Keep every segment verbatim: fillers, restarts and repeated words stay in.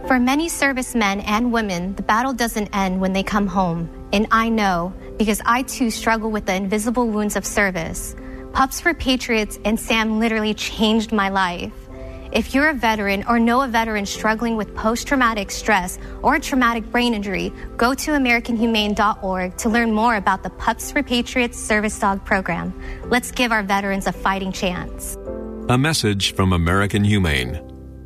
For many servicemen and women, the battle doesn't end when they come home. And I know, because I too struggle with the invisible wounds of service. Pups for Patriots and Sam literally changed my life. If you're a veteran or know a veteran struggling with post-traumatic stress or traumatic brain injury, go to American Humane dot org to learn more about the Pups for Patriots service dog program. Let's give our veterans a fighting chance. A message from American Humane.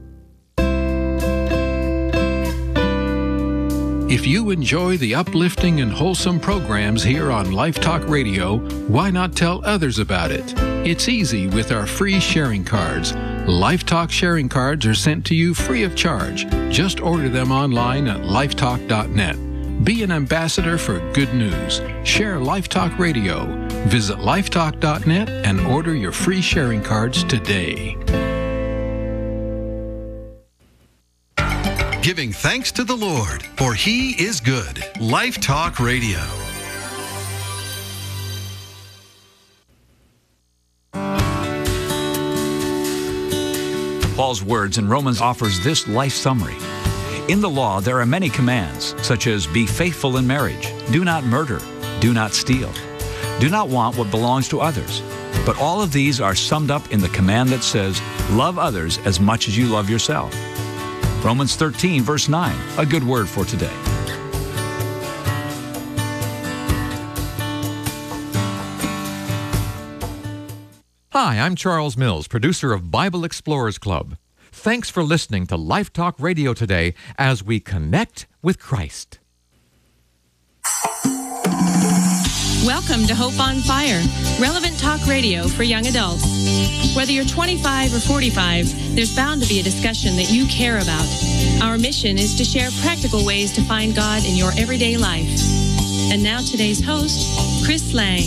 If you enjoy the uplifting and wholesome programs here on Life Talk Radio, why not tell others about it? It's easy with our free sharing cards. Life Talk sharing cards are sent to you free of charge. Just order them online at life talk dot net. Be an ambassador for good news. Share Life Talk Radio. Visit life talk dot net and order your free sharing cards today. Giving thanks to the Lord, for He is good. Life Talk Radio. Paul's words in Romans offers this life summary. In the law, there are many commands, such as be faithful in marriage, do not murder, do not steal, do not want what belongs to others. But all of these are summed up in the command that says, love others as much as you love yourself. Romans thirteen, verse nine, a good word for today. Hi, I'm Charles Mills, producer of Bible Explorers Club. Thanks for listening to Life Talk Radio today as we connect with Christ. Welcome to Hope on Fire, relevant talk radio for young adults. Whether you're twenty-five or forty-five, there's bound to be a discussion that you care about. Our mission is to share practical ways to find God in your everyday life. And now today's host, Chris Lang.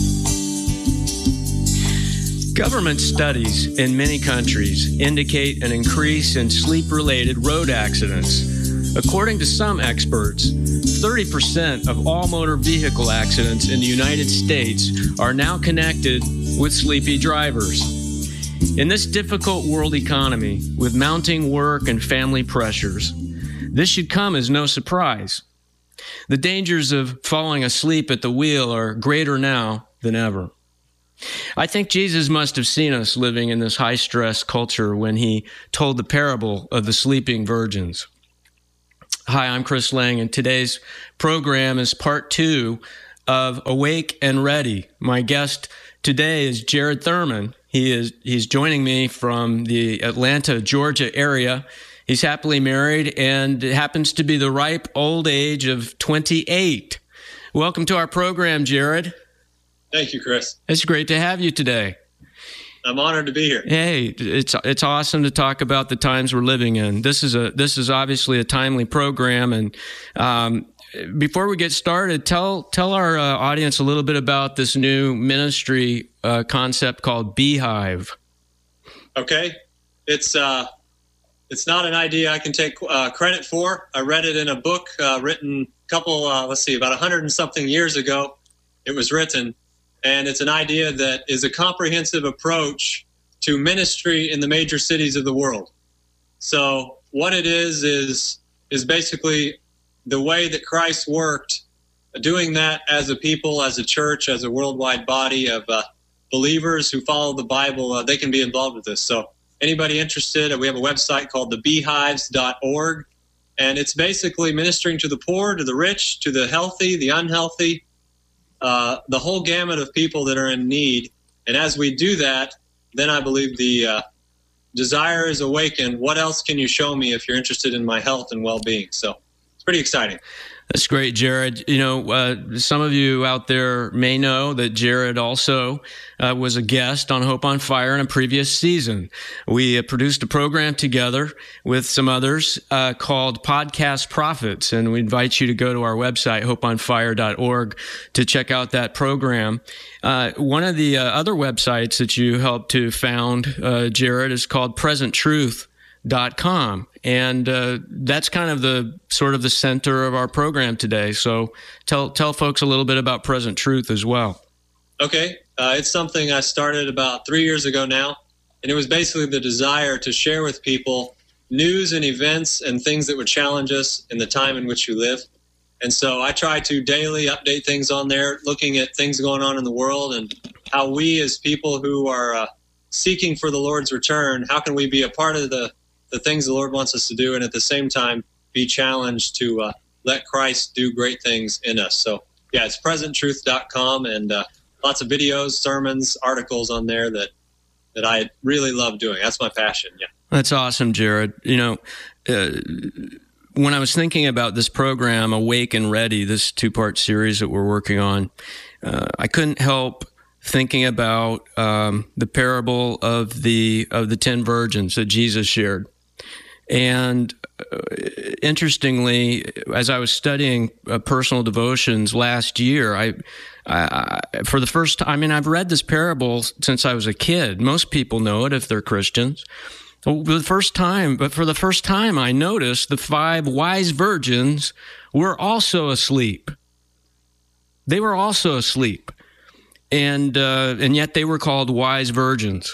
Government studies in many countries indicate an increase in sleep-related road accidents. According to some experts, thirty percent of all motor vehicle accidents in the United States are now connected with sleepy drivers. In this difficult world economy, with mounting work and family pressures, this should come as no surprise. The dangers of falling asleep at the wheel are greater now than ever. I think Jesus must have seen us living in this high-stress culture when he told the parable of the sleeping virgins. Hi, I'm Chris Lang, and today's program is part two of Awake and Ready. My guest today is Jared Thurman. He is he's joining me from the Atlanta, Georgia area. He's happily married and happens to be the ripe old age of twenty-eight. Welcome to our program, Jared. Thank you, Chris. It's great to have you today. I'm honored to be here. Hey, it's it's awesome to talk about the times we're living in. This is a this is obviously a timely program, and um, before we get started, tell tell our uh, audience a little bit about this new ministry uh, concept called Beehive. Okay, it's uh, it's not an idea I can take uh, credit for. I read it in a book uh, written a couple, uh, let's see, about a hundred and something years ago. It was written. And it's an idea that is a comprehensive approach to ministry in the major cities of the world. So what it is, is, is basically the way that Christ worked, doing that as a people, as a church, as a worldwide body of uh, believers who follow the Bible. Uh, they can be involved with this. So anybody interested, we have a website called the beehives dot org. And it's basically ministering to the poor, to the rich, to the healthy, the unhealthy, Uh, the whole gamut of people that are in need. And as we do that, then I believe the uh, desire is awakened. What else can you show me if you're interested in my health and well-being? So it's pretty exciting. That's great, Jared. You know, uh, some of you out there may know that Jared also uh, was a guest on Hope on Fire in a previous season. We uh, produced a program together with some others uh, called Podcast Prophets, and we invite you to go to our website, hope on fire dot org, to check out that program. Uh, one of the uh, other websites that you helped to found, uh, Jared, is called present truth dot com. And uh, that's kind of the sort of the center of our program today. So tell tell folks a little bit about Present Truth as well. Okay. Uh, it's something I started about three years ago now. And it was basically the desire to share with people news and events and things that would challenge us in the time in which we live. And so I try to daily update things on there, looking at things going on in the world and how we as people who are uh, seeking for the Lord's return, how can we be a part of the, the things the Lord wants us to do, and at the same time be challenged to uh, let Christ do great things in us. So, yeah, it's present truth dot com, and uh, lots of videos, sermons, articles on there that, that I really love doing. That's my passion, yeah. That's awesome, Jared. You know, uh, when I was thinking about this program, Awake and Ready, this two-part series that we're working on, uh, I couldn't help thinking about um, the parable of the of the ten virgins that Jesus shared. And uh, interestingly, as I was studying uh, personal devotions last year, I, I, I for the first time, I mean, I've read this parable since I was a kid. Most people know it if they're Christians. For the first time, but for the first time, I noticed the five wise virgins were also asleep. They were also asleep, and uh, and yet they were called wise virgins.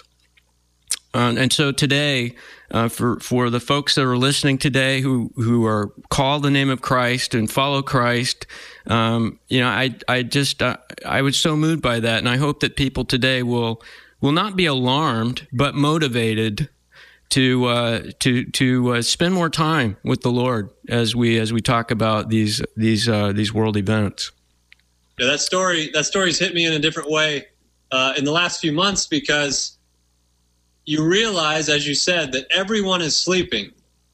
Uh, and so today, uh, for for the folks that are listening today who who are called the name of Christ and follow Christ, um, you know, I I just uh, I was so moved by that, and I hope that people today will will not be alarmed, but motivated to uh, to to uh, spend more time with the Lord as we as we talk about these these uh, these world events. Yeah, that story that story's hit me in a different way uh, in the last few months, because you realize, as you said, that everyone is sleeping.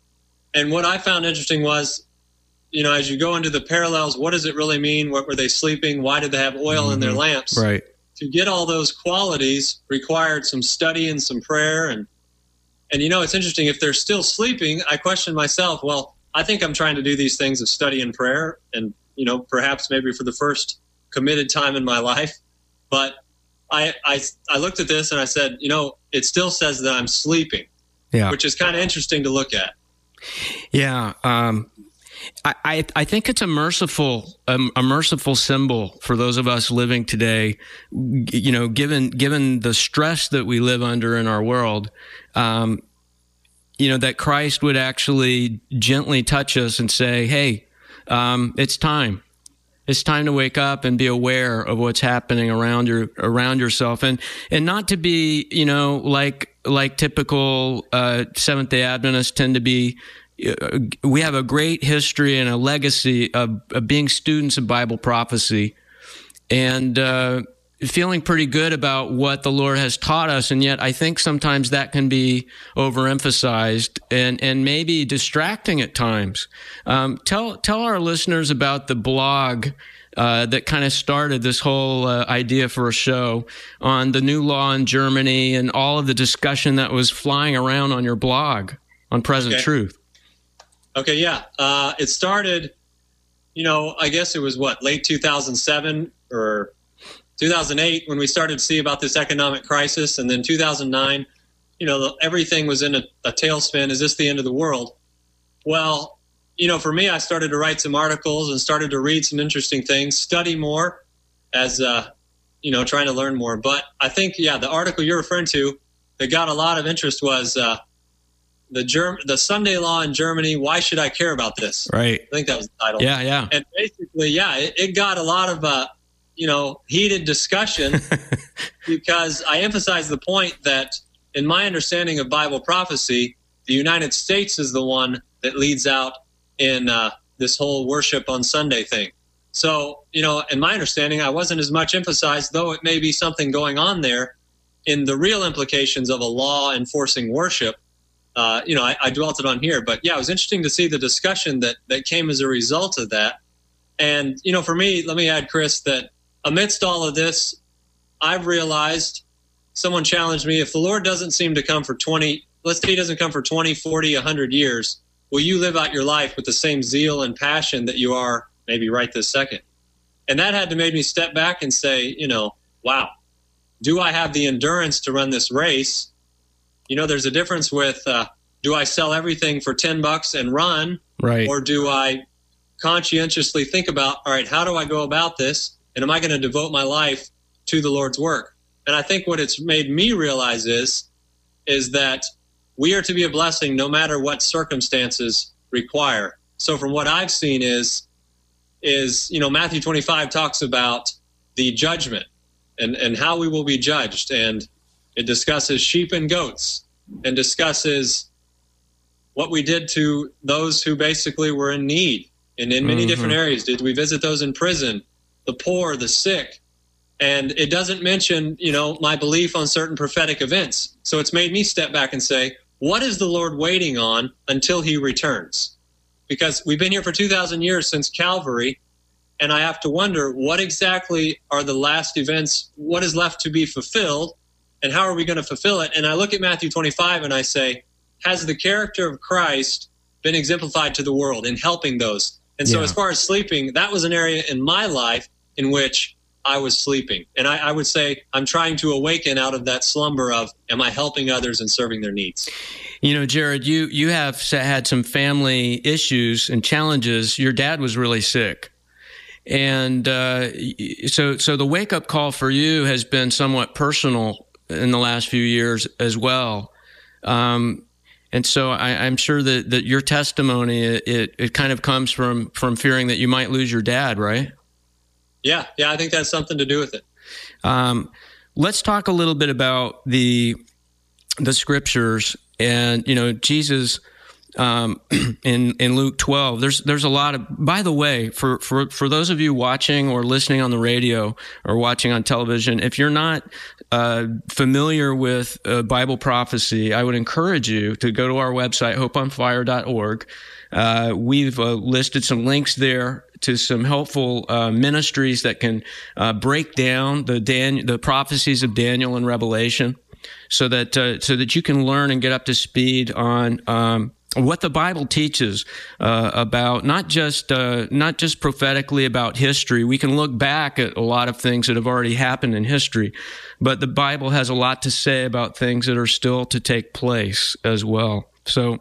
And what I found interesting was, you know, as you go into the parallels, what does it really mean? What were they sleeping? Why did they have oil mm-hmm. in their lamps? Right. To get all those qualities required some study and some prayer. And And, you know, it's interesting. If they're still sleeping, I question myself, well, I think I'm trying to do these things of study and prayer and, you know, perhaps maybe for the first committed time in my life. But I, I, I looked at this and I said, you know, it still says that I'm sleeping, yeah. which is kind of interesting to look at. Yeah. Um, I, I, I think it's a merciful, um, a merciful symbol for those of us living today, you know, given, given the stress that we live under in our world. Um, you know, that Christ would actually gently touch us and say, hey, um, it's time. It's time to wake up and be aware of what's happening around your, around yourself. And, and not to be, you know, like, like typical, uh, Seventh-day Adventists tend to be. Uh, we have a great history and a legacy of, of being students of Bible prophecy. And, uh, feeling pretty good about what the Lord has taught us, and yet I think sometimes that can be overemphasized and, and maybe distracting at times. Um, tell tell our listeners about the blog uh, that kind of started this whole uh, idea for a show on the new law in Germany and all of the discussion that was flying around on your blog on Present Okay. Truth. Okay, yeah. Uh, it started, you know, I guess it was what, late two thousand seven or two thousand eight when we started to see about this economic crisis, and then two thousand nine, you know, everything was in a, a tailspin. Is this the end of the world? Well, you know, for me, I started to write some articles and started to read some interesting things, study more as, uh, you know, trying to learn more. But I think, yeah, the article you're referring to that got a lot of interest was uh, the Germ- the Sunday law in Germany. Why should I care about this? Right. I think that was the title. Yeah, yeah. And basically, yeah, it, it got a lot of, uh, you know, heated discussion because I emphasize the point that in my understanding of Bible prophecy, the United States is the one that leads out in uh, this whole worship on Sunday thing. So, you know, in my understanding, I wasn't as much emphasized, though it may be something going on there in the real implications of a law enforcing worship. Uh, you know, I, I dwelt it on here, but yeah, it was interesting to see the discussion that, that came as a result of that. And, you know, for me, let me add, Chris, that amidst all of this, I've realized, someone challenged me, if the Lord doesn't seem to come for twenty, let's say he doesn't come for twenty, forty, one hundred years, will you live out your life with the same zeal and passion that you are maybe right this second? And that had to make me step back and say, you know, wow, do I have the endurance to run this race? You know, there's a difference with, uh, do I sell everything for ten bucks and run? Right. Or do I conscientiously think about, all right, how do I go about this? And am I going to devote my life to the Lord's work? And I think what it's made me realize is, is that we are to be a blessing no matter what circumstances require. So from what I've seen is, is you know, Matthew twenty-five talks about the judgment and, and how we will be judged. And it discusses sheep and goats and discusses what we did to those who basically were in need. And in many mm-hmm. different areas. Did we visit those in prison, the poor, the sick? And it doesn't mention, you know, my belief on certain prophetic events. So it's made me step back and say, what is the Lord waiting on until he returns? Because we've been here for two thousand years since Calvary, and I have to wonder, what exactly are the last events? What is left to be fulfilled, and how are we going to fulfill it? And I look at Matthew twenty-five and I say, has the character of Christ been exemplified to the world in helping those? And so yeah. as far as sleeping, that was an area in my life in which I was sleeping. And I, I would say I'm trying to awaken out of that slumber of, am I helping others and serving their needs? You know, Jared, you, you have had some family issues and challenges. Your dad was really sick. And uh, so so the wake-up call for you has been somewhat personal in the last few years as well. Um, and so I, I'm sure that, that your testimony, it, it kind of comes from, from fearing that you might lose your dad, right? Yeah, yeah, I think that's something to do with it. Um, let's talk a little bit about the the scriptures, and you know, Jesus um, in in Luke twelve. There's there's a lot of. By the way, for for for those of you watching or listening on the radio or watching on television, if you're not uh, familiar with uh, Bible prophecy, I would encourage you to go to our website, hope on fire dot org. Uh, we've uh, listed some links there to some helpful uh, ministries that can uh, break down the Dan- the prophecies of Daniel and Revelation, so that uh, so that you can learn and get up to speed on um, what the Bible teaches uh, about not just uh, not just prophetically about history. We can look back at a lot of things that have already happened in history, but the Bible has a lot to say about things that are still to take place as well. So.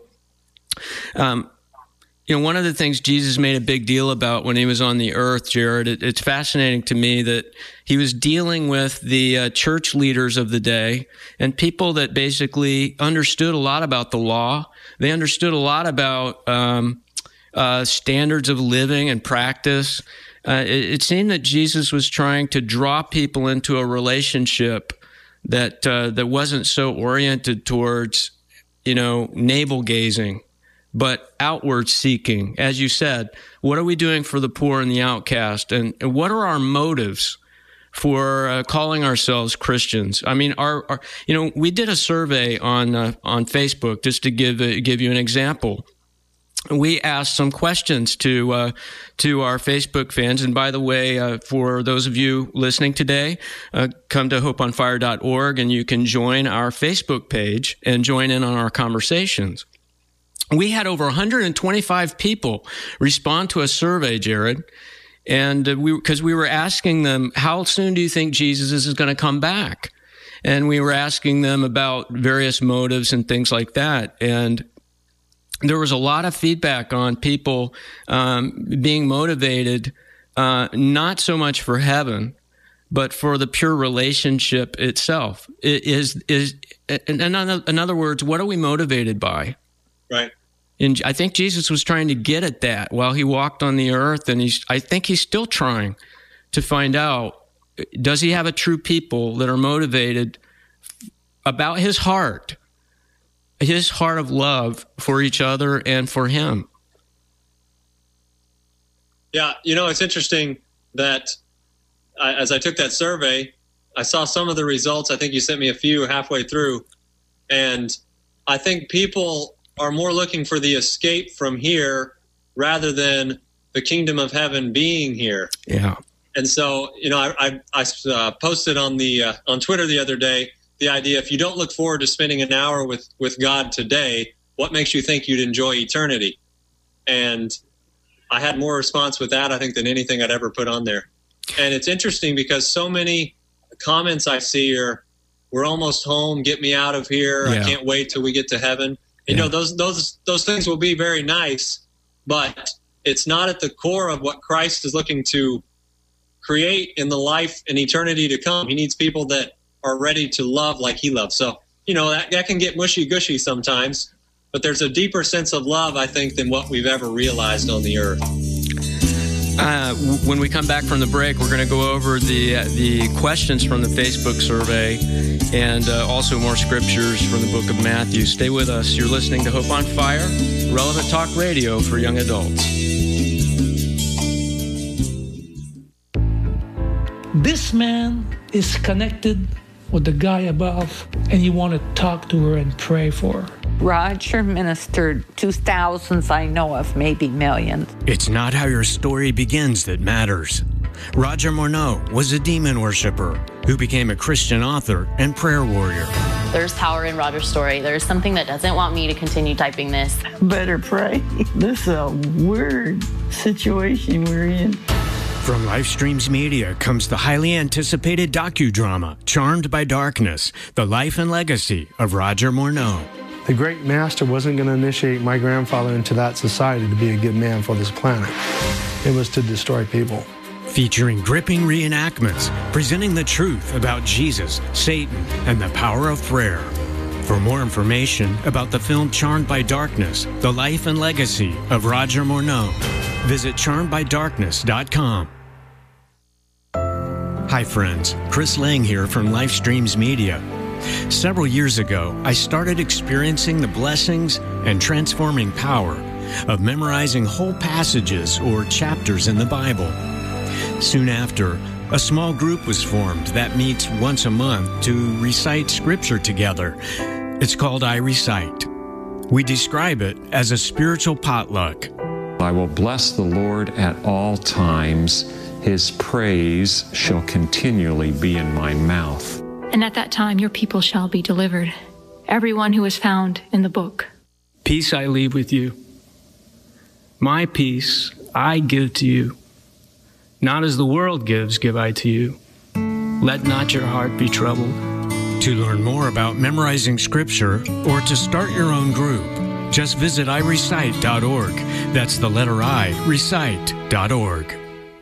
Um, You know, one of the things Jesus made a big deal about when he was on the earth, Jared, it, it's fascinating to me that he was dealing with the uh, church leaders of the day and people that basically understood a lot about the law. They understood a lot about um, uh, standards of living and practice. Uh, it, it seemed that Jesus was trying to draw people into a relationship that uh, that wasn't so oriented towards, you know, navel gazing, but outward seeking. As you said, what are we doing for the poor and the outcast? And, and what are our motives for uh, calling ourselves Christians? I mean, our, our, you know, we did a survey on uh, on Facebook, just to give uh, give you an example. We asked some questions to uh, to our Facebook fans. And by the way, uh, for those of you listening today, uh, come to hope on fire dot org and you can join our Facebook page and join in on our conversations. We had over one hundred twenty-five people respond to a survey, Jared, and we because we were asking them, how soon do you think Jesus is going to come back? And we were asking them about various motives and things like that. And there was a lot of feedback on people um, being motivated, uh, not so much for heaven, but for the pure relationship itself. It is is in, in other words, what are we motivated by? Right. And I think Jesus was trying to get at that while he walked on the earth, and he's, I think he's still trying to find out, does he have a true people that are motivated about his heart, his heart of love for each other and for him? Yeah, you know, it's interesting that I, as I took that survey, I saw some of the results. I think you sent me a few halfway through, and I think people are more looking for the escape from here rather than the kingdom of heaven being here. Yeah. And so, you know, I I, I uh, posted on the uh, on Twitter the other day the idea: if you don't look forward to spending an hour with with God today, what makes you think you'd enjoy eternity? And I had more response with that, I think, than anything I'd ever put on there. And it's interesting because so many comments I see are, "We're almost home. Get me out of here. Yeah. I can't wait till we get to heaven." You know, those those those things will be very nice, but it's not at the core of what Christ is looking to create in the life and eternity to come. He needs people that are ready to love like he loves. So, you know, that, that can get mushy-gushy sometimes, but there's a deeper sense of love, I think, than what we've ever realized on the earth. Uh, when we come back from the break, we're going to go over the uh, the questions from the Facebook survey and uh, also more scriptures from the book of Matthew. Stay with us. You're listening to Hope on Fire, Relevant Talk Radio for young adults. This man is connected with the guy above, and you want to talk to her and pray for her. Roger ministered to thousands I know of, maybe millions. It's not how your story begins that matters. Roger Morneau was a demon worshiper who became a Christian author and prayer warrior. There's power in Roger's story. There's something that doesn't want me to continue typing this. Better pray. This is a weird situation we're in. From Lifestreams Media comes the highly anticipated docudrama, Charmed by Darkness, the life and legacy of Roger Morneau. The great master wasn't going to initiate my grandfather into that society to be a good man for this planet. It was to destroy people. Featuring gripping reenactments, presenting the truth about Jesus, Satan, and the power of prayer. For more information about the film Charmed by Darkness, the life and legacy of Roger Morneau, visit charmed by darkness dot com. Hi friends, Chris Lang here from Lifestreams Media. Several years ago, I started experiencing the blessings and transforming power of memorizing whole passages or chapters in the Bible. Soon after, a small group was formed that meets once a month to recite scripture together. It's called I Recite. We describe it as a spiritual potluck. I will bless the Lord at all times. His praise shall continually be in my mouth. And at that time your people shall be delivered, everyone who is found in the book. Peace I leave with you. My peace I give to you. Not as the world gives, give I to you. Let not your heart be troubled. To learn more about memorizing scripture or to start your own group, just visit i recite dot org. That's the letter I, recite dot org.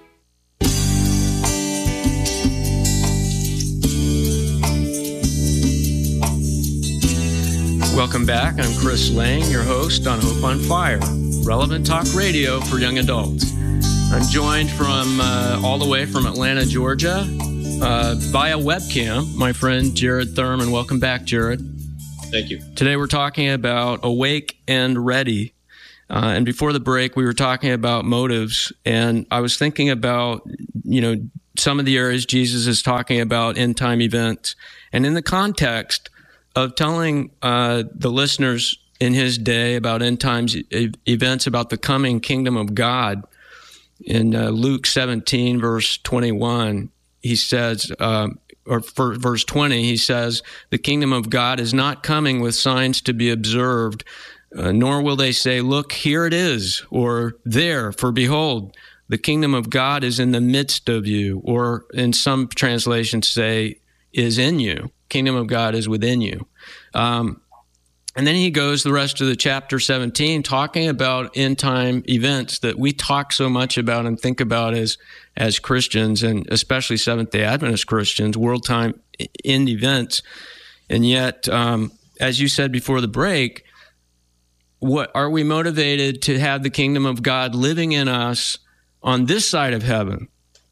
Welcome back. I'm Chris Lang, your host on Hope on Fire, Relevant Talk Radio for young adults. I'm joined from uh, all the way from Atlanta, Georgia, uh, via webcam, my friend Jared Thurman. Welcome back, Jared. Thank you. Today we're talking about Awake and Ready. Uh, and before the break, we were talking about motives. And I was thinking about, you know, some of the areas Jesus is talking about end time events. And in the context of telling uh, the listeners in his day about end times e- events, about the coming kingdom of God, in uh, Luke seventeen, verse twenty-one, he says, uh, or for verse twenty, he says, the kingdom of God is not coming with signs to be observed, uh, nor will they say, look, here it is, or there, for behold, the kingdom of God is in the midst of you, or in some translations say, is in you. Kingdom of God is within you. Um, and then he goes the rest of the chapter seventeen talking about end time events that we talk so much about and think about as as Christians, and especially Seventh-day Adventist Christians, world time end events. And yet, um, as you said before the break, what are we motivated to have the kingdom of God living in us on this side of heaven?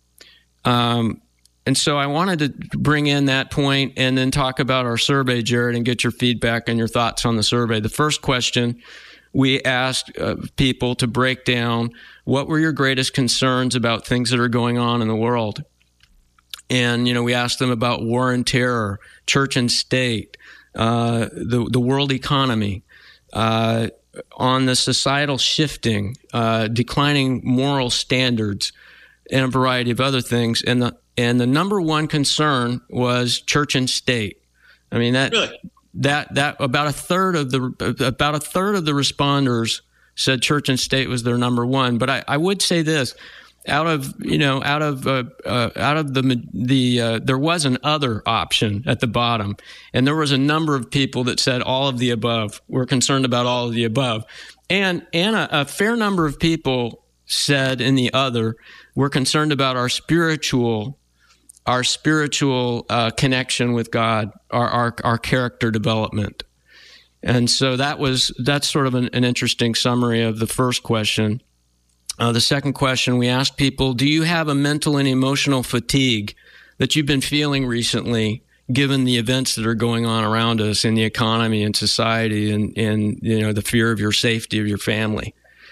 Um, And so I wanted to bring in that point and then talk about our survey, Jared, and get your feedback and your thoughts on the survey. The first question, we asked uh, people to break down what were your greatest concerns about things that are going on in the world. And, you know, we asked them about war and terror, church and state, uh, the, the world economy, uh, on the societal shifting, uh, declining moral standards, and a variety of other things. And the And the number one concern was church and state. I mean, that really? that that about a third of the about a third of the responders said church and state was their number one. But I, I would say this: out of you know, out of uh, uh, out of the the uh, there was an other option at the bottom, and there was a number of people that said all of the above. We're concerned about all of the above, and and a, a fair number of people said in the other, we're concerned about our spiritual our spiritual uh, connection with God, our, our our character development. And so that was that's sort of an, an interesting summary of the first question. Uh, the second question, we asked people, do you have a mental and emotional fatigue that you've been feeling recently, given the events that are going on around us in the economy and society, and, and you know the fear of your safety of your family?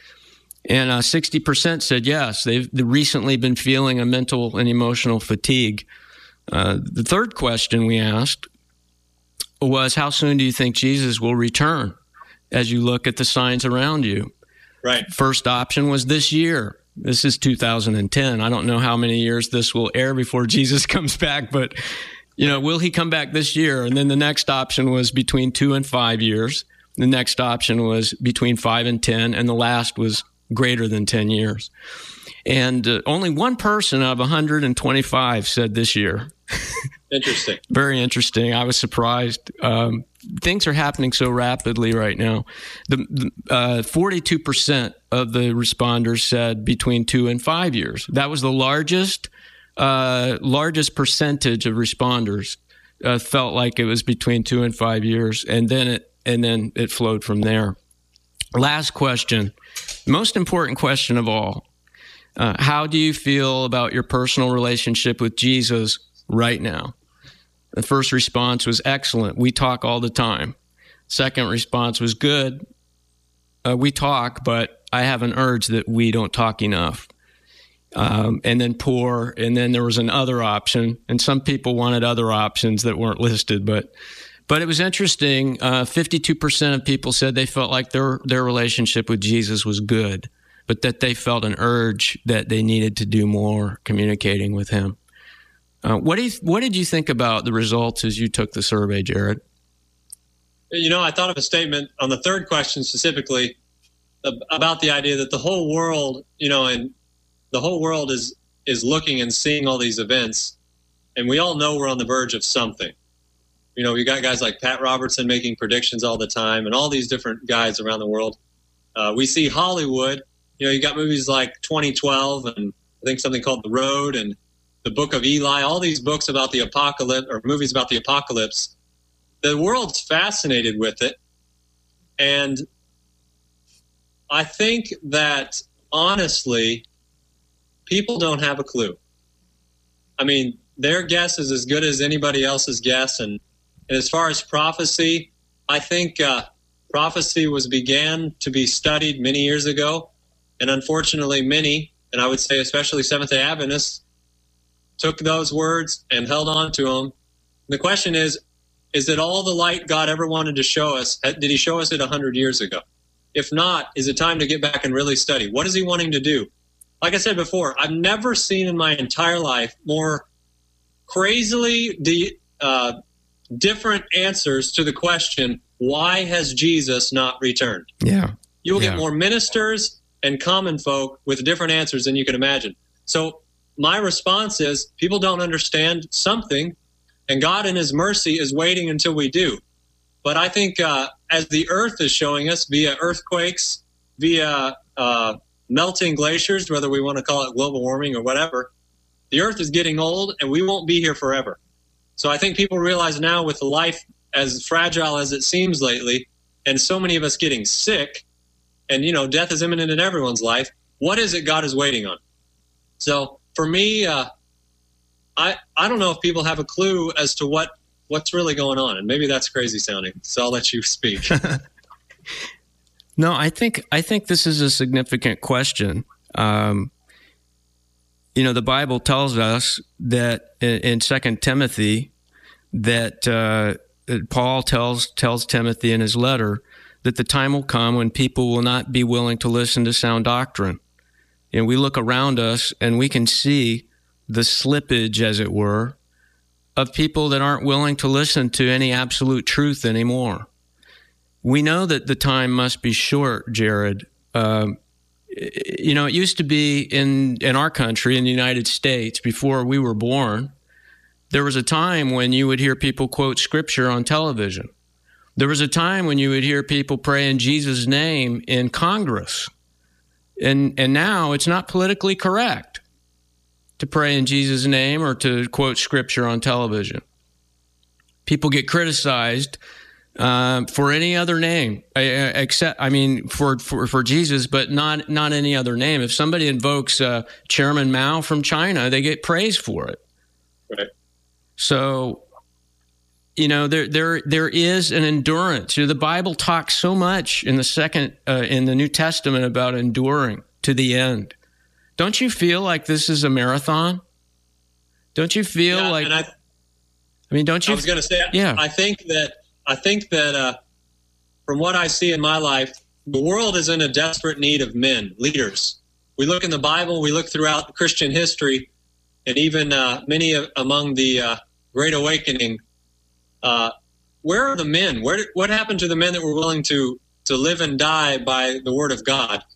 And uh, sixty percent said yes, they've recently been feeling a mental and emotional fatigue. Uh, the third question we asked was, how soon do you think Jesus will return as you look at the signs around you? Right. First option was this year. This is two thousand ten. I don't know how many years this will air before Jesus comes back, but, you know, will he come back this year? And then the next option was between two and five years. The next option was between five and ten, and the last was greater than ten years. And uh, only one person out of one hundred twenty-five said this year. Interesting. Very interesting. I was surprised. Um, things are happening so rapidly right now. The, the uh, forty-two percent of the responders said between two and five years. That was the largest, uh, largest percentage of responders uh, felt like it was between two and five years, and then it and then it flowed from there. Last question, most important question of all. Uh, how do you feel about your personal relationship with Jesus right now? The first response was excellent. We talk all the time. Second response was good. Uh, we talk, but I have an urge that we don't talk enough. Um, and then poor, and then there was an other option, and some people wanted other options that weren't listed, but but it was interesting. Uh, fifty-two percent of people said they felt like their their relationship with Jesus was good, but that they felt an urge that they needed to do more communicating with him. Uh, what do you, what did you think about the results as you took the survey, Jared? You know, I thought of a statement on the third question specifically about the idea that the whole world, you know, and the whole world is is looking and seeing all these events, and we all know we're on the verge of something. You know, we got guys like Pat Robertson making predictions all the time, and all these different guys around the world. Uh, we see Hollywood. You know, you got movies like twenty twelve, and I think something called The Road, and The Book of Eli, all these books about the apocalypse, or movies about the apocalypse. The world's fascinated with it. And I think that, honestly, people don't have a clue. I mean, their guess is as good as anybody else's guess. And, and as far as prophecy, I think uh, prophecy was began to be studied many years ago. And unfortunately, many, and I would say especially Seventh-day Adventists, took those words and held on to them. The question is, is it all the light God ever wanted to show us? Did he show us it one hundred years ago? If not, is it time to get back and really study? What is he wanting to do? Like I said before, I've never seen in my entire life more crazily de- uh, different answers to the question, why has Jesus not returned? Yeah. You will yeah. get more ministers and common folk with different answers than you can imagine. So my response is, people don't understand something, and God in his mercy is waiting until we do. But I think uh, as the earth is showing us via earthquakes, via uh, melting glaciers, whether we want to call it global warming or whatever, the earth is getting old and we won't be here forever. So I think people realize now, with life as fragile as it seems lately, and so many of us getting sick, and, you know, death is imminent in everyone's life, what is it God is waiting on? So for me, uh, I I don't know if people have a clue as to what, what's really going on, and maybe that's crazy sounding. So I'll let you speak. No, I think I think this is a significant question. Um, you know, the Bible tells us that in, in Second Timothy that uh, Paul tells tells Timothy in his letter that the time will come when people will not be willing to listen to sound doctrine. And we look around us and we can see the slippage, as it were, of people that aren't willing to listen to any absolute truth anymore. We know that the time must be short, Jared. Um, you know, it used to be in, in our country, in the United States, before we were born, there was a time when you would hear people quote scripture on television. There was a time when you would hear people pray in Jesus' name in Congress. And and now it's not politically correct. to pray in Jesus' name or to quote scripture on television. People get criticized uh, for any other name, except, I mean, for, for, for Jesus, but not, not any other name. If somebody invokes uh, Chairman Mao from China, they get praise for it. Right. So, you know, there, there, there is an endurance. You know, the Bible talks so much in the second, uh, in the New Testament about enduring to the end. Don't you feel like this is a marathon? Don't you feel yeah, like, and I, I mean, don't you? I was going to say, yeah. I think that, I think that uh, from what I see in my life, the world is in a desperate need of men, leaders. We look in the Bible, we look throughout Christian history, and even uh, many of, among the uh, Great Awakening. Uh, where are the men? Where did, what happened to the men that were willing to to live and die by the Word of God,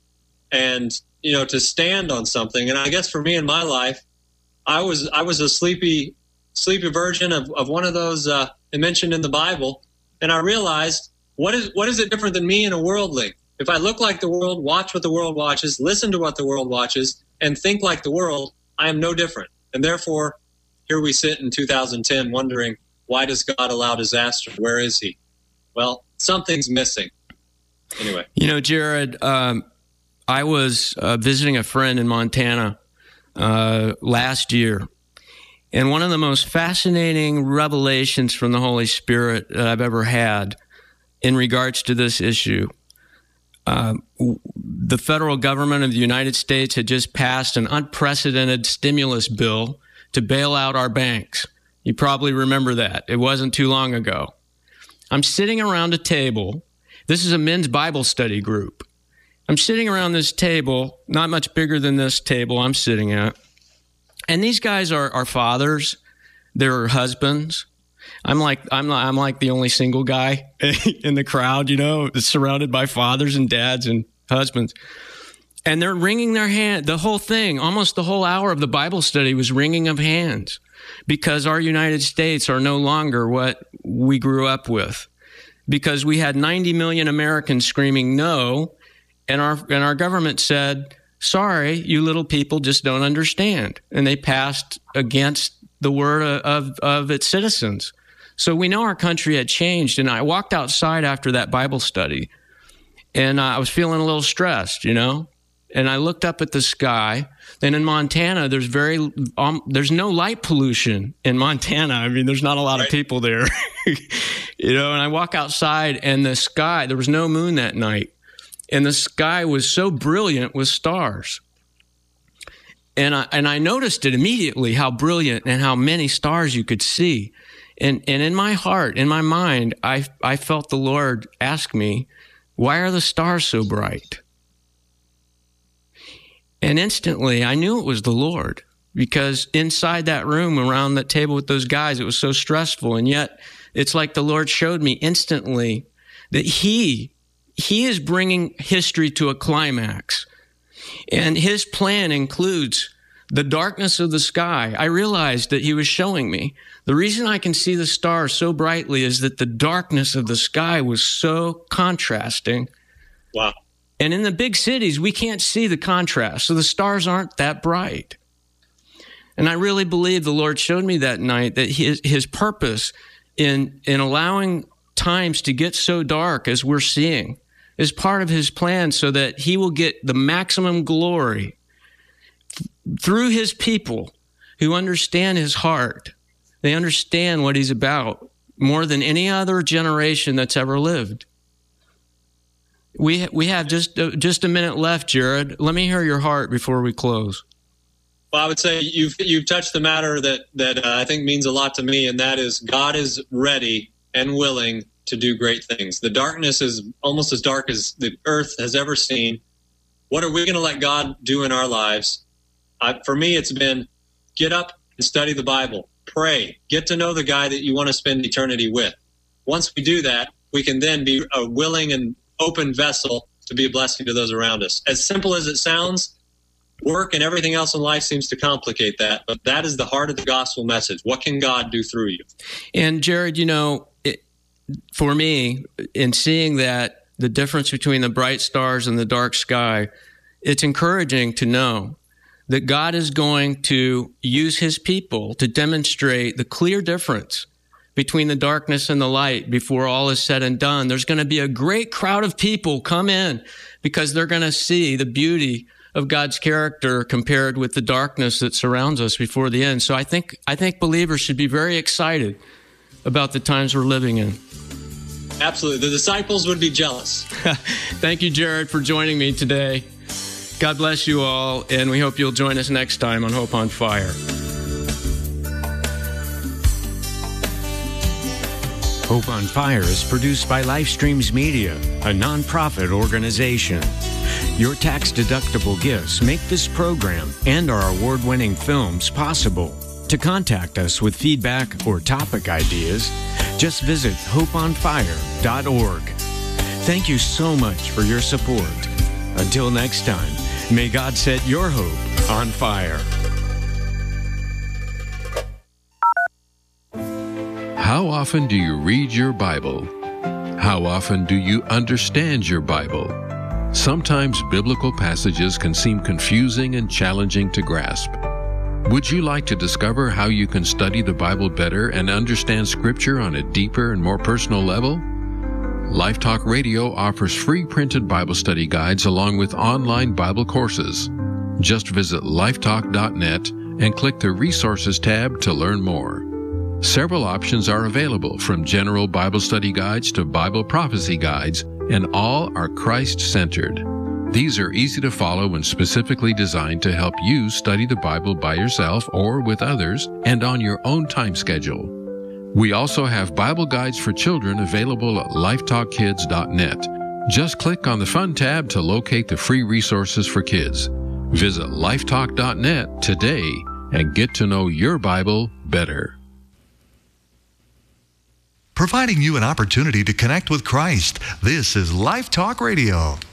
and you know, to stand on something? And I guess for me in my life, I was I was a sleepy sleepy version of, of one of those uh, mentioned in the Bible, and I realized what is what is it different than me and a worldling? If I look like the world, watch what the world watches, listen to what the world watches, and think like the world, I am no different. And therefore, here we sit in two thousand ten wondering, why does God allow disaster? Where is he? Well, something's missing. Anyway. You know, Jared, um, I was uh, visiting a friend in Montana uh, last year, and one of the most fascinating revelations from the Holy Spirit that I've ever had in regards to this issue. Uh, the federal government of the United States had just passed an unprecedented stimulus bill to bail out our banks. You probably remember that. It wasn't too long ago. I'm sitting around a table. This is a men's Bible study group. I'm sitting around this table, not much bigger than this table I'm sitting at. And these guys are, are fathers. They're husbands. I'm like I'm I'm like the only single guy in the crowd, you know, surrounded by fathers and dads and husbands. And they're wringing their hand. The whole thing, almost the whole hour of the Bible study was wringing of hands, because our United States are no longer what we grew up with, because we had ninety million Americans screaming no, and our and our government said, sorry, you little people just don't understand. And they passed against the word of, of its citizens. So we know our country had changed. And I walked outside after that Bible study, and I was feeling a little stressed, you know, and I looked up at the sky. And in Montana, there's very um, there's no light pollution in Montana. I mean, there's not a lot right. of people there, you know, and I walk outside, and the sky, there was no moon that night, and the sky was so brilliant with stars. And I, and I noticed it immediately, how brilliant and how many stars you could see. And and in my heart, in my mind, I I felt the Lord ask me, why are the stars so bright? And instantly, I knew it was the Lord, because inside that room, around that table with those guys, it was so stressful. And yet, it's like the Lord showed me instantly that He, He is bringing history to a climax. And His plan includes the darkness of the sky. I realized that He was showing me the reason I can see the stars so brightly is that the darkness of the sky was so contrasting. Wow. And in the big cities, we can't see the contrast, so the stars aren't that bright. And I really believe the Lord showed me that night that his, his purpose in, in allowing times to get so dark as we're seeing is part of His plan, so that He will get the maximum glory through His people who understand His heart. They understand what He's about more than any other generation that's ever lived. We we have just uh, just a minute left, Jared. Let me hear your heart before we close. Well, I would say you've you've touched the matter that that uh, I think means a lot to me, and that is God is ready and willing to do great things. The darkness is almost as dark as the earth has ever seen. What are we going to let God do in our lives? Uh, for me, it's been get up and study the Bible, pray, get to know the guy that you want to spend eternity with. Once we do that, we can then be a willing and open vessel to be a blessing to those around us. As simple as it sounds, work and everything else in life seems to complicate that, but that is the heart of the gospel message. What can God do through you? And Jared, you know, it, for me, in seeing that, the difference between the bright stars and the dark sky, it's encouraging to know that God is going to use his people to demonstrate the clear difference between the darkness and the light before all is said and done. There's going to be a great crowd of people come in because they're going to see the beauty of God's character compared with the darkness that surrounds us before the end. So I think I think believers should be very excited about the times we're living in. Absolutely. The disciples would be jealous. Thank you, Jared, for joining me today. God bless you all, and we hope you'll join us next time on Hope on Fire. Hope on Fire is produced by Lifestreams Media, a nonprofit organization. Your tax-deductible gifts make this program and our award-winning films possible. To contact us with feedback or topic ideas, just visit hope on fire dot org. Thank you so much for your support. Until next time, may God set your hope on fire. How often do you read your Bible? How often do you understand your Bible? Sometimes biblical passages can seem confusing and challenging to grasp. Would you like to discover how you can study the Bible better and understand Scripture on a deeper and more personal level? Life Talk Radio offers free printed Bible study guides along with online Bible courses. Just visit lifetalk dot net and click the Resources tab to learn more. Several options are available, from general Bible study guides to Bible prophecy guides, and all are Christ-centered. These are easy to follow and specifically designed to help you study the Bible by yourself or with others and on your own time schedule. We also have Bible guides for children available at lifetalk kids dot net. Just click on the Fun tab to locate the free resources for kids. Visit lifetalk dot net today and get to know your Bible better. Providing you an opportunity to connect with Christ. This is Life Talk Radio.